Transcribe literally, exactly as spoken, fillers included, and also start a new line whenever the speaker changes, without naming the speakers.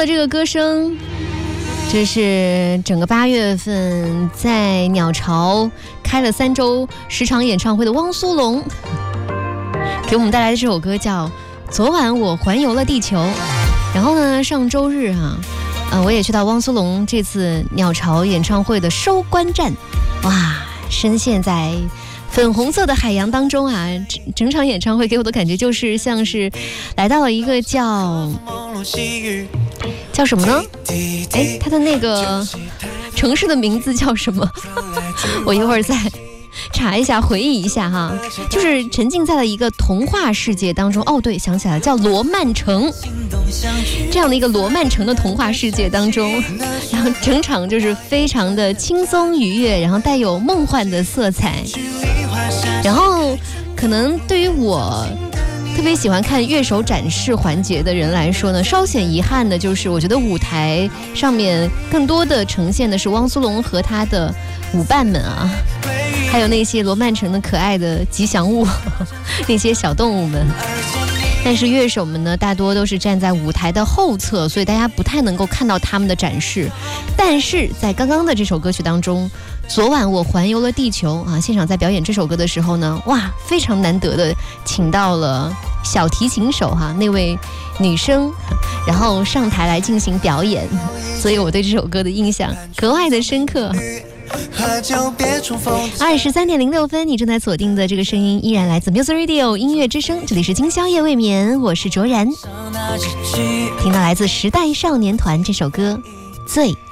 的这个歌声，这是整个八月份在鸟巢开了三周十场演唱会的汪苏泷给我们带来的这首歌叫《昨晚我环游了地球》。然后呢，上周日啊，呃，我也去到汪苏泷这次鸟巢演唱会的收官站，哇，深陷在粉红色的海洋当中啊，整场演唱会给我的感觉就是像是来到了一个叫叫什么呢？哎，它的那个城市的名字叫什么？我一会儿再查一下，回忆一下哈，就是沉浸在了一个童话世界当中。哦，对，想起来了，叫罗曼城，这样的一个罗曼城的童话世界当中，然后整场就是非常的轻松愉悦，然后带有梦幻的色彩。然后可能对于我特别喜欢看乐手展示环节的人来说呢，稍显遗憾的就是我觉得舞台上面更多的呈现的是汪苏泷和他的舞伴们啊，还有那些罗曼城的可爱的吉祥物那些小动物们。但是乐手们呢，大多都是站在舞台的后侧，所以大家不太能够看到他们的展示。但是在刚刚的这首歌曲当中，昨晚我环游了地球啊，现场在表演这首歌的时候呢，哇，非常难得的请到了小提琴手哈、啊，那位女生，然后上台来进行表演，所以我对这首歌的印象格外的深刻。二十三点零六分，你正在锁定的这个声音依然来自 Music Radio 音乐之声，这里是今宵夜未眠，我是卓然。听到来自时代少年团这首歌《醉》。